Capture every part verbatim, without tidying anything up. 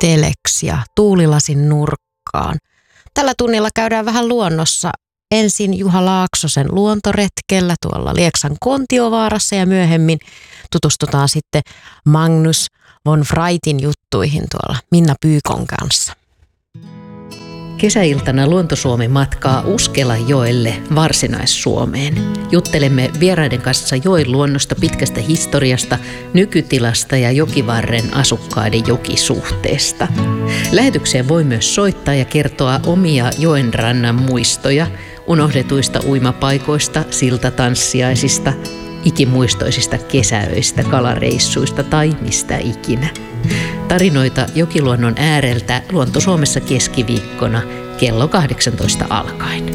teleksia tuulilasin nurkkaan. Tällä tunnilla käydään vähän luonnossa. Ensin Juha Laaksosen luontoretkellä tuolla Lieksan Kontiovaarassa ja myöhemmin tutustutaan sitten Magnus von Wrightin juttuihin tuolla Minna Pyykon kanssa. Kesäiltana Luontosuomi matkaa Uskelajoelle Varsinais-Suomeen. Juttelemme vieraiden kanssa joen luonnosta, pitkästä historiasta, nykytilasta ja jokivarren asukkaiden jokisuhteesta. Lähetykseen voi myös soittaa ja kertoa omia joen rannan muistoja, unohdetuista uimapaikoista, siltatanssiaisista, ikimuistoisista kesäöistä, kalareissuista tai mistä ikinä. Tarinoita jokiluonnon ääreltä Luonto-Suomessa keskiviikkona kello kahdeksantoista alkaen.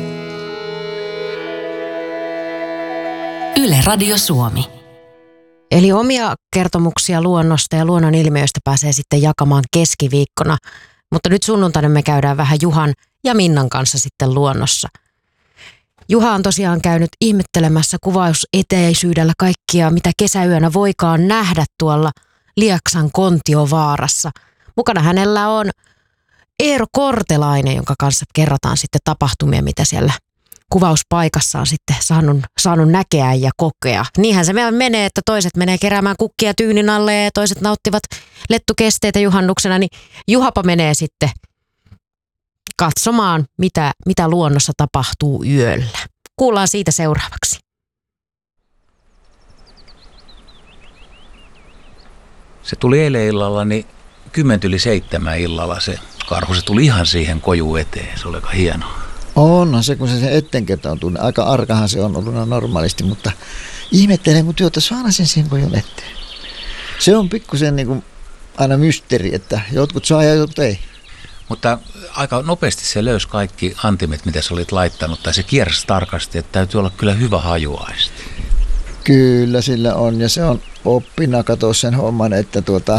Yle Radio Suomi. Eli omia kertomuksia luonnosta ja luonnon ilmiöistä pääsee sitten jakamaan keskiviikkona, mutta nyt sunnuntaina me käydään vähän Juhan ja Minnan kanssa sitten luonnossa. Juha on tosiaan käynyt ihmettelemässä kuvauseteisyydellä kaikkia, mitä kesäyönä voikaan nähdä tuolla Lieksan Kontiovaarassa. Mukana hänellä on Eero Kortelainen, jonka kanssa kerrotaan sitten tapahtumia, mitä siellä kuvauspaikassa on sitten saanut, saanut näkeä ja kokea. Niinhän se menee, että toiset menee keräämään kukkia tyynin alle ja toiset nauttivat lettukesteitä juhannuksena, niin Juhapa menee sitten katsomaan, mitä, mitä luonnossa tapahtuu yöllä. Kuullaan siitä seuraavaksi. Se tuli eilen illalla, niin kymmentä yli seitsemän illalla se karhu. Se tuli ihan siihen koju eteen. Se oli aika hienoa. Onhan se, kun se sen eteen kertautuu. Aika arkahan se on ollut normaalisti, mutta ihmettelen, kun työtä saada sen siihen kojun eteen. Se on pikkusen niin kuin aina mysteeri, että jotkut saa ja jotkut ei. Mutta aika nopeasti se löysi kaikki antimet, mitä sä olit laittanut. Tai se kiersi tarkasti, että täytyy olla kyllä hyvä hajuaisti. Kyllä sillä on, ja se on oppina katsoa sen homman, että tuota,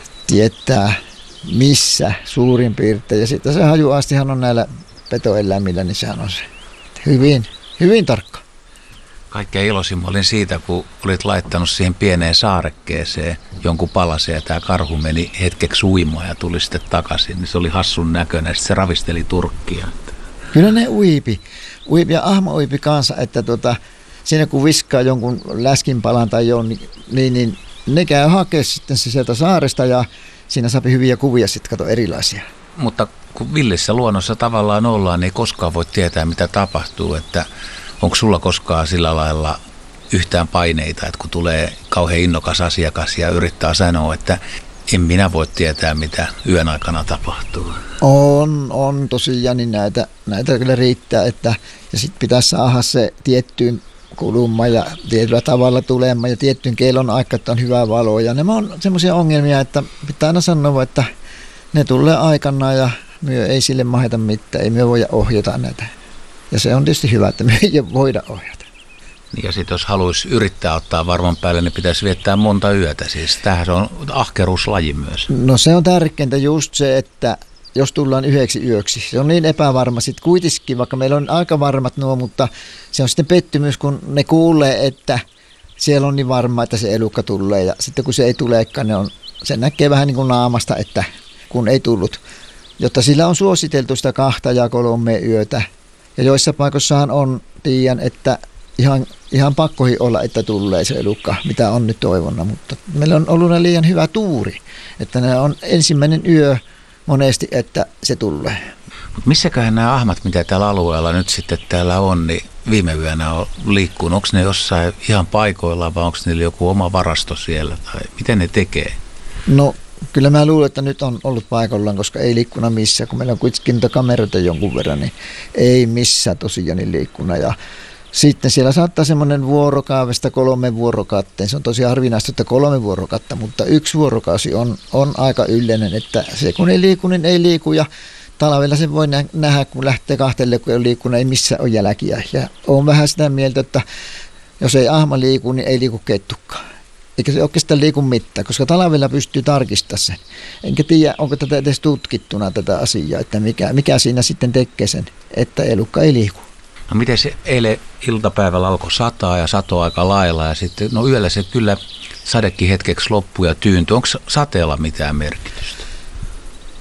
tietää missä suurin piirtein. Ja sitten se hajuaistihan on näillä petoeläimillä, niin sehän on se hyvin, hyvin tarkka. Kaikkein iloisin olin siitä, kun olit laittanut siihen pieneen saarekkeeseen jonkun palaseen ja tämä karhu meni hetkeksi uimaan ja tuli sitten takaisin. Niin se oli hassun näköinen, sitten se ravisteli turkkia. Kyllä ne uipi, uipi ja ahma uipi kanssa, että tuota, siinä kun viskaa jonkun läskinpalan tai jonkun, niin, niin, niin ne käy hakea sitten se sieltä saaresta ja siinä saa hyviä kuvia sitten, kato erilaisia. Mutta kun villissä luonnossa tavallaan ollaan, niin ei koskaan voi tietää, mitä tapahtuu, että onko sulla koskaan sillä lailla yhtään paineita, että kun tulee kauhean innokas asiakas ja yrittää sanoa, että en minä voi tietää, mitä yön aikana tapahtuu? On, on tosiaan, niin näitä, näitä kyllä riittää, että ja sitten pitäisi saada se tiettyyn kuluma ja tietyllä tavalla tulemaan ja tiettyyn kellon aikaa, että on hyvä valo. Ja nämä on semmoisia ongelmia, että pitää aina sanoa, että ne tulee aikana ja me ei sille maheta mitään, ei me voida ohjata näitä. Ja se on tietysti hyvä, että me ei voida ohjata. Ja sitten jos haluaisi yrittää ottaa varman päälle, niin pitäisi viettää monta yötä. Siis tämähän on ahkeruuslaji myös. No se on tärkeintä just se, että jos tullaan yhdeksi yöksi. Se on niin epävarma sitten kuitenkin, vaikka meillä on aika varmat nuo, mutta se on sitten pettymys, kun ne kuulee, että siellä on niin varma, että se elukka tulee. Ja sitten kun se ei tulekaan, ne on, se näkee vähän niin kuin naamasta, että kun ei tullut. Jotta sillä on suositeltu sitä kahta ja kolme yötä. Ja joissa paikoissahan on, tiedän, että ihan, ihan pakkohi olla, että tulee se elukka, mitä on nyt toivonna. Mutta meillä on ollut liian hyvä tuuri, että ne on ensimmäinen yö monesti, että se tulee. Mut missäköhän nämä ahmat, mitä tällä alueella nyt sitten täällä on, niin viime yönä on liikkunut? Onko ne jossain ihan paikoilla vai onko niillä joku oma varasto siellä? Tai miten ne tekee? No kyllä mä luulen, että nyt on ollut paikallaan, koska ei liikkuna missään. Kun meillä on kuitenkin kameroita jonkun verran, niin ei missään tosiaan liikkuna. Ja sitten siellä saattaa semmoinen vuorokaavesta kolme vuorokatteen. Se on tosi harvinaista, että kolme vuorokatta, mutta yksi vuorokausi on, on aika yleinen, että se kun ei liiku, niin ei liiku. Ja talvella se voi nähdä, kun lähtee kahtelle, kun ei liikunut, ei missään ole jälkiä. Ja on vähän sitä mieltä, että jos ei ahma liiku, niin ei liiku kettukaan. Eikä se oikeastaan liiku mitään, koska talvella pystyy tarkistamaan sen. Enkä tiedä, onko tätä edes tutkittuna tätä asiaa, että mikä, mikä siinä sitten tekee sen, että elukka ei liiku. No miten se eilen iltapäivällä alkoi sataa ja satoi aika lailla ja sitten no yöllä se kyllä sadekin hetkeksi loppui ja tyyntyi. Onko sateella mitään merkitystä?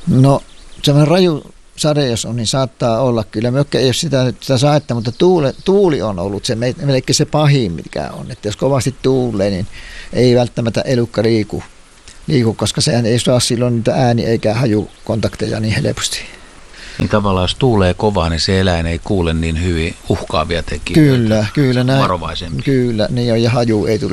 No semmoinen raju sade, jos on, niin saattaa olla kyllä. Mökkä ei ole sitä, sitä saetta, mutta tuule, tuuli on ollut se melkein se pahin, mikä on. Että jos kovasti tuulee, niin ei välttämättä elukka liiku, liiku koska sehän ei saa silloin niitä ääni- eikä hajukontakteja niin helposti. Niin tavallaan jos tuulee kovaa, niin se eläin ei kuule niin hyvin uhkaavia tekijöitä. Kyllä, kyllä. Näin, varovaisempi. Kyllä, niin on, ja haju ei tule